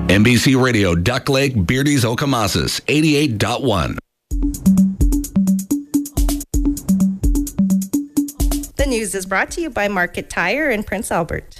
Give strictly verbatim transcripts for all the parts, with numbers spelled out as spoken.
N B C Radio, Duck Lake, Beardy's, Okamasas, eighty-eight point one. The news is brought to you by Market Tire in Prince Albert.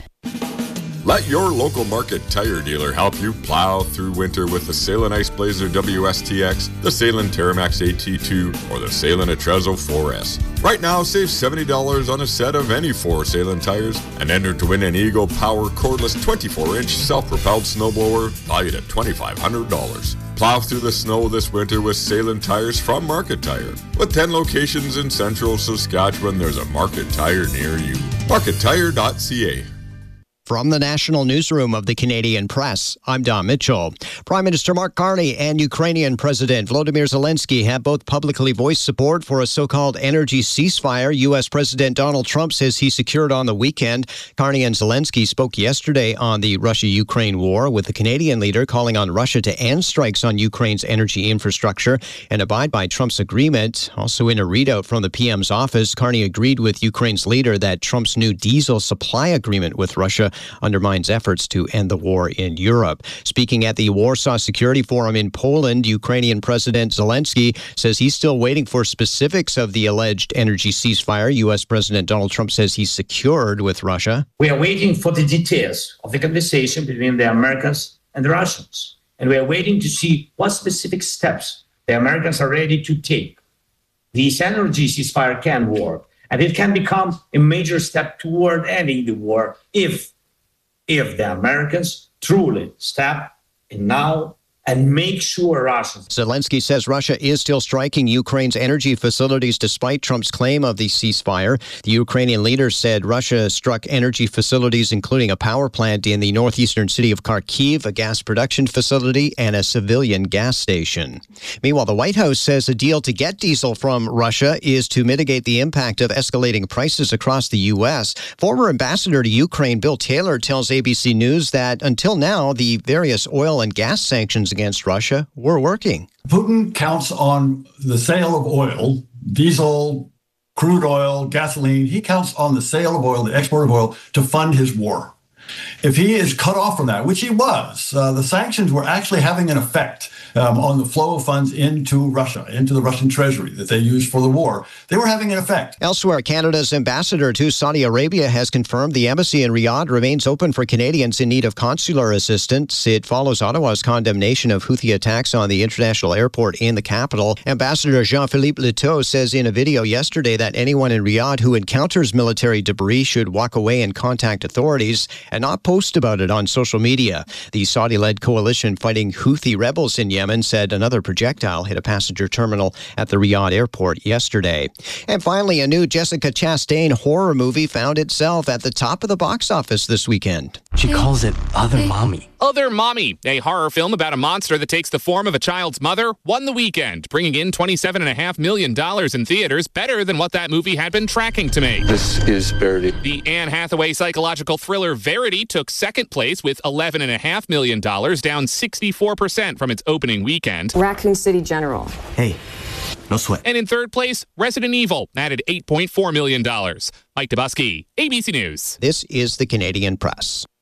Let your local Market Tire dealer help you plow through winter with the Salem Ice Blazer W S T X, the Salem Terramax A T two, or the Salem Atrezo four S. Right now, save seventy dollars on a set of any four Salem tires and enter to win an Eagle Power cordless twenty-four inch self-propelled snowblower valued at twenty-five hundred dollars. Plow through the snow this winter with Salem tires from Market Tire. With ten locations in central Saskatchewan, there's a Market Tire near you. market tire dot c a. From the National Newsroom of the Canadian Press, I'm Don Mitchell. Prime Minister Mark Carney and Ukrainian President Volodymyr Zelensky have both publicly voiced support for a so-called energy ceasefire U S. President Donald Trump says he secured on the weekend. Carney and Zelensky spoke yesterday on the Russia-Ukraine war, with the Canadian leader calling on Russia to end strikes on Ukraine's energy infrastructure and abide by Trump's agreement. Also in a readout from the P M's office, Carney agreed with Ukraine's leader that Trump's new diesel supply agreement with Russia undermines efforts to end the war in Europe. Speaking at the Warsaw Security Forum in Poland, Ukrainian President Zelensky says he's still waiting for specifics of the alleged energy ceasefire U S. President Donald Trump says he's secured with Russia. We are waiting for the details of the conversation between the Americans and the Russians. And we are waiting to see what specific steps the Americans are ready to take. This energy ceasefire can work, and it can become a major step toward ending the war if if the Americans truly step in now and make sure Russians... Zelensky says Russia is still striking Ukraine's energy facilities despite Trump's claim of the ceasefire. The Ukrainian leader said Russia struck energy facilities, including a power plant in the northeastern city of Kharkiv, a gas production facility, and a civilian gas station. Meanwhile, the White House says a deal to get diesel from Russia is to mitigate the impact of escalating prices across the U S. Former ambassador to Ukraine, Bill Taylor, tells A B C News that until now, the various oil and gas sanctions against Russia were working. Putin counts on the sale of oil, diesel, crude oil, gasoline. He counts on the sale of oil, the export of oil, to fund his war. If he is cut off from that, which he was, uh, the sanctions were actually having an effect um, on the flow of funds into Russia, into the Russian treasury that they used for the war. They were having an effect. Elsewhere, Canada's ambassador to Saudi Arabia has confirmed the embassy in Riyadh remains open for Canadians in need of consular assistance. It follows Ottawa's condemnation of Houthi attacks on the international airport in the capital. Ambassador Jean-Philippe Leteau says in a video yesterday that anyone in Riyadh who encounters military debris should walk away and contact authorities and not post about it on social media. The Saudi-led coalition fighting Houthi rebels in Yemen said another projectile hit a passenger terminal at the Riyadh airport yesterday. And finally, a new Jessica Chastain horror movie found itself at the top of the box office this weekend. She calls it Other Mommy. Other Mommy, a horror film about a monster that takes the form of a child's mother, won the weekend, bringing in twenty-seven point five million dollars in theaters, better than what that movie had been tracking to make. This is Verity. The Anne Hathaway psychological thriller Verity took second place with eleven point five million dollars, down sixty-four percent from its opening weekend. Raccoon City General. Hey, no sweat. And in third place, Resident Evil added eight point four million dollars. Mike Dubusky, A B C News. This is the Canadian Press.